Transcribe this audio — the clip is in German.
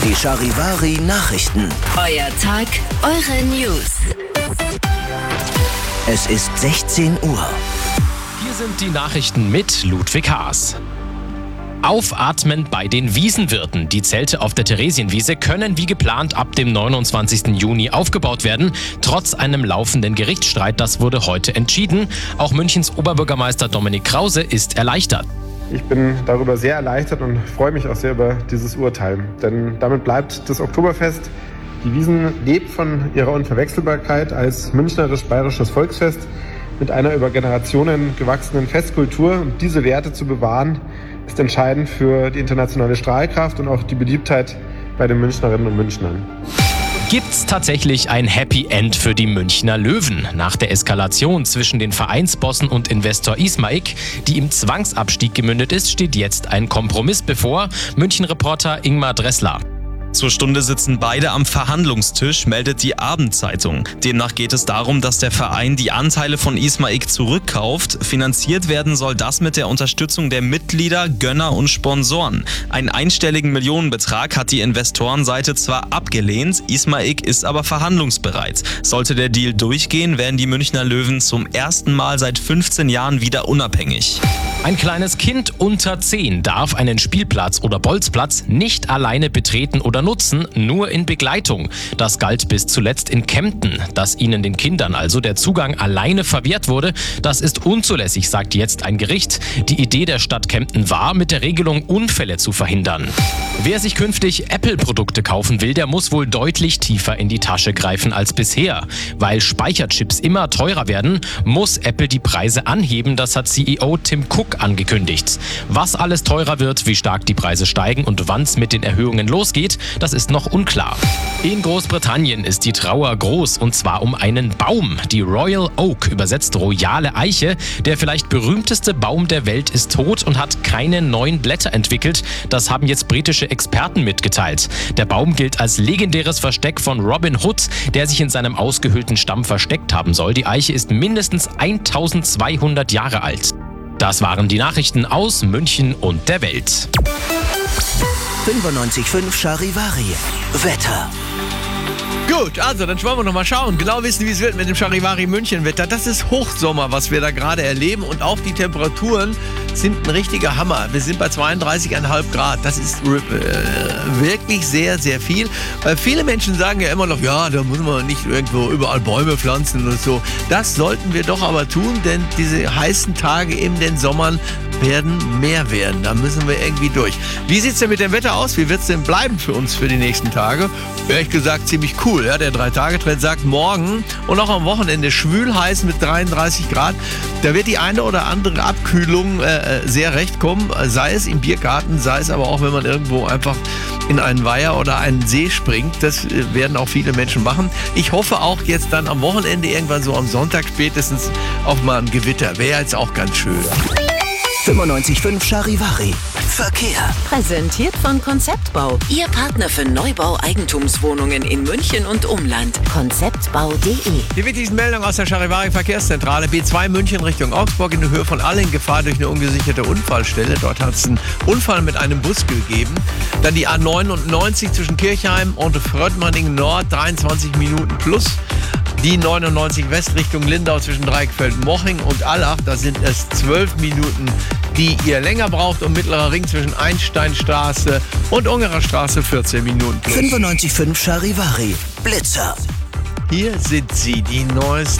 Die Charivari Nachrichten. Euer Tag, eure News. Es ist 16 Uhr. Hier sind die Nachrichten mit Ludwig Haas. Aufatmen bei den Wiesenwirten. Die Zelte auf der Theresienwiese können wie geplant ab dem 29. Juni aufgebaut werden, trotz einem laufenden Gerichtsstreit. Das wurde heute entschieden. Auch Münchens Oberbürgermeister Dominik Krause ist erleichtert. Ich bin darüber sehr erleichtert und freue mich auch sehr über dieses Urteil. Denn damit bleibt das Oktoberfest. Die Wiesn lebt von ihrer Unverwechselbarkeit als münchnerisch-bayerisches Volksfest mit einer über Generationen gewachsenen Festkultur. Und diese Werte zu bewahren, ist entscheidend für die internationale Strahlkraft und auch die Beliebtheit bei den Münchnerinnen und Münchnern. Gibt's tatsächlich ein Happy End für die Münchner Löwen? Nach der Eskalation zwischen den Vereinsbossen und Investor Ismaik, die im Zwangsabstieg gemündet ist, steht jetzt ein Kompromiss bevor. München-Reporter Ingmar Dressler. Zur Stunde sitzen beide am Verhandlungstisch, meldet die Abendzeitung. Demnach geht es darum, dass der Verein die Anteile von Ismaik zurückkauft. Finanziert werden soll das mit der Unterstützung der Mitglieder, Gönner und Sponsoren. Einen einstelligen Millionenbetrag hat die Investorenseite zwar abgelehnt, Ismaik ist aber verhandlungsbereit. Sollte der Deal durchgehen, werden die Münchner Löwen zum ersten Mal seit 15 Jahren wieder unabhängig. Ein kleines Kind unter 10 darf einen Spielplatz oder Bolzplatz nicht alleine betreten oder nutzen, nur in Begleitung. Das galt bis zuletzt in Kempten. Dass ihnen den Kindern also der Zugang alleine verwehrt wurde, das ist unzulässig, sagt jetzt ein Gericht. Die Idee der Stadt Kempten war, mit der Regelung Unfälle zu verhindern. Wer sich künftig Apple-Produkte kaufen will, der muss wohl deutlich tiefer in die Tasche greifen als bisher. Weil Speicherchips immer teurer werden, muss Apple die Preise anheben, das hat CEO Tim Cook angekündigt. Was alles teurer wird, wie stark die Preise steigen und wann es mit den Erhöhungen losgeht, das ist noch unklar. In Großbritannien ist die Trauer groß, und zwar um einen Baum. Die Royal Oak, übersetzt royale Eiche, der vielleicht berühmteste Baum der Welt, ist tot und hat keine neuen Blätter entwickelt. Das haben jetzt britische Experten mitgeteilt. Der Baum gilt als legendäres Versteck von Robin Hood, der sich in seinem ausgehöhlten Stamm versteckt haben soll. Die Eiche ist mindestens 1200 Jahre alt. Das waren die Nachrichten aus München und der Welt. 95.5 Charivari. Wetter. Gut, also dann wollen wir noch mal schauen. Genau wissen, wie es wird mit dem Charivari München-Wetter. Das ist Hochsommer, was wir da gerade erleben. Und auch die Temperaturen sind ein richtiger Hammer. Wir sind bei 32,5 Grad. Das ist wirklich sehr, sehr viel. Weil viele Menschen sagen ja immer noch, ja, da muss man nicht irgendwo überall Bäume pflanzen und so. Das sollten wir doch aber tun, denn diese heißen Tage in den Sommern werden mehr werden. Da müssen wir irgendwie durch. Wie sieht es denn mit dem Wetter aus? Wie wird es denn bleiben für uns für die nächsten Tage? Ehrlich gesagt ziemlich cool. Ja, der 3-Tage-Trend sagt, morgen und auch am Wochenende schwül heiß mit 33 Grad. Da wird die eine oder andere Abkühlung sehr recht kommen, sei es im Biergarten, sei es aber auch, wenn man irgendwo einfach in einen Weiher oder einen See springt. Das werden auch viele Menschen machen. Ich hoffe auch jetzt dann am Wochenende, irgendwann so am Sonntag spätestens, auf mal ein Gewitter. Wäre jetzt auch ganz schön. 95.5 Charivari. Verkehr. Präsentiert von Konzeptbau. Ihr Partner für Neubau Eigentumswohnungen in München und Umland. Konzeptbau.de. Die wichtigsten Meldungen aus der Charivari Verkehrszentrale. B2 München Richtung Augsburg in der Höhe von Alle in Gefahr durch eine ungesicherte Unfallstelle. Dort hat es einen Unfall mit einem Bus gegeben. Dann die A99 zwischen Kirchheim und Fröttmanning Nord, 23 Minuten plus. Die 99 West Richtung Lindau zwischen Dreieckfeld-Moching und Allach, da sind es 12 Minuten, die ihr länger braucht. Und Mittlerer Ring zwischen Einsteinstraße und Ungerer Straße 14 Minuten. 95.5 Charivari. Blitzer. Hier sind sie, die neuesten